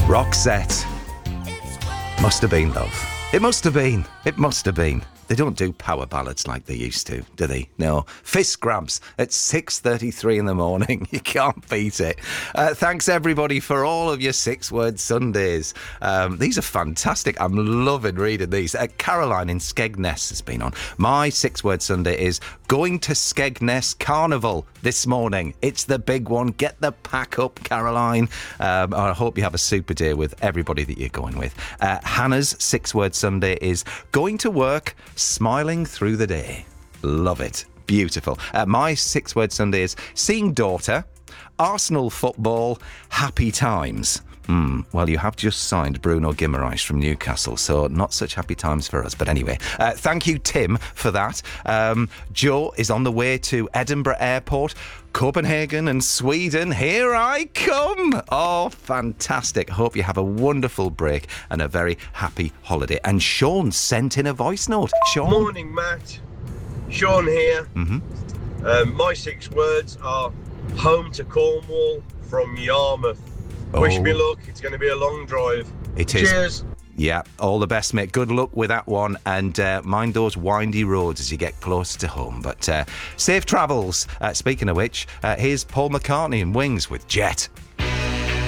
Roxette. Must have been love. It must have been. It must have been. They don't do power ballads like they used to, do they? No. Fist grabs at 6:33 in the morning. You can't beat it. Thanks, everybody, for all of your 6-word Sundays. These are fantastic. I'm loving reading these. Caroline in Skegness has been on. My 6-word Sunday is going to Skegness Carnival this morning. It's the big one. Get the pack up, Caroline. I hope you have a super day with everybody that you're going with. Hannah's 6-word Sunday is going to work, smiling through the day. Love it. Beautiful. My 6-word Sunday is seeing daughter, Arsenal football, happy times. Well, you have just signed Bruno Guimaraes from Newcastle, so not such happy times for us. But anyway, thank you, Tim, for that. Joe is on the way to Edinburgh Airport, Copenhagen and Sweden. Here I come. Oh, fantastic. Hope you have a wonderful break and a very happy holiday. And Sean sent in a voice note. Sean? Morning, Matt. Sean here. My 6 words are home to Cornwall from Yarmouth. Wish me luck. It's going to be a long drive. It is. Cheers. Yeah, all the best, mate. Good luck with that one, and mind those windy roads as you get closer to home. But safe travels. Speaking of which, here's Paul McCartney and Wings with Jet.